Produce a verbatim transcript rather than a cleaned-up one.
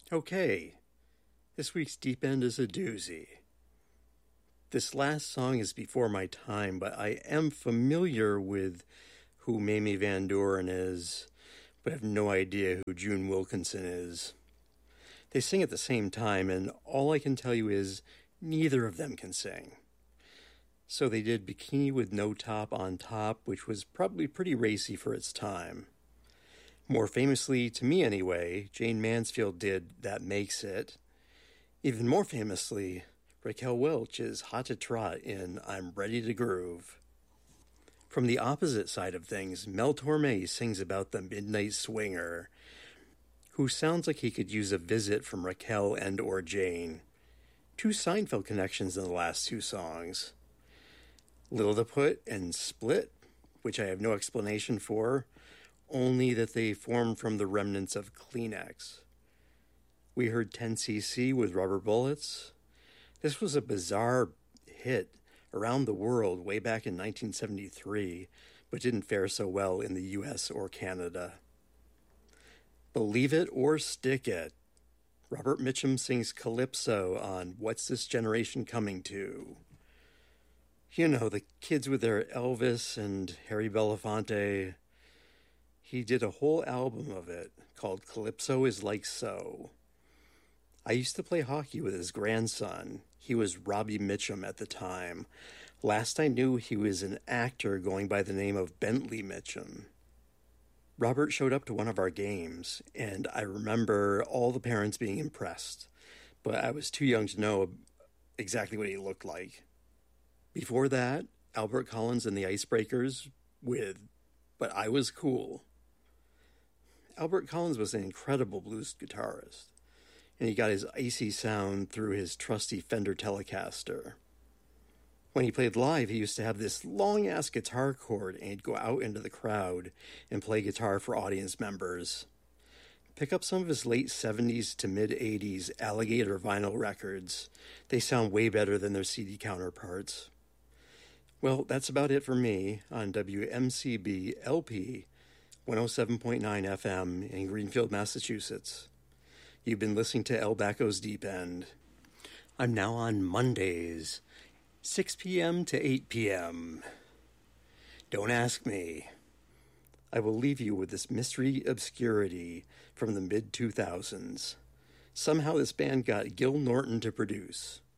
Okay, this week's Deep End is a doozy. This last song is before my time, but I am familiar with who Mamie Van Doren is, but have no idea who June Wilkinson is. They sing at the same time, and all I can tell you is neither of them can sing. So they did Bikini with No Top on Top, which was probably pretty racy for its time. More famously, to me anyway, Jane Mansfield did That Makes It. Even more famously, Raquel Welch is Hot to Trot in I'm Ready to Groove. From the opposite side of things, Mel Torme sings about the Midnight Swinger, who sounds like he could use a visit from Raquel and or Jane. Two Seinfeld connections in the last two songs. Lilliput and Split, which I have no explanation for, only that they form from the remnants of Kleenex. We heard ten C C with Rubber Bullets. This was a bizarre hit around the world way back in nineteen seventy-three, but didn't fare so well in the U S or Canada. Believe It or Stick It. Robert Mitchum sings Calypso on What's This Generation Coming To? You know, the kids with their Elvis and Harry Belafonte. He did a whole album of it called Calypso is Like So. I used to play hockey with his grandson. He was Robbie Mitchum at the time. Last I knew, he was an actor going by the name of Bentley Mitchum. Robert showed up to one of our games, and I remember all the parents being impressed, but I was too young to know exactly what he looked like. Before that, Albert Collins and the Icebreakers with But I Was Cool. Albert Collins was an incredible blues guitarist, and he got his icy sound through his trusty Fender Telecaster. When he played live, he used to have this long-ass guitar chord, and he'd go out into the crowd and play guitar for audience members. Pick up some of his late seventies to mid-eighties Alligator vinyl records. They sound way better than their C D counterparts. Well, that's about it for me on W M C B L P one oh seven point nine F M in Greenfield, Massachusetts. You've been listening to El Bacco's Deep End. I'm now on Mondays, six p.m. to eight p.m. Don't ask me. I will leave you with this mystery obscurity from the mid two thousands. Somehow this band got Gil Norton to produce.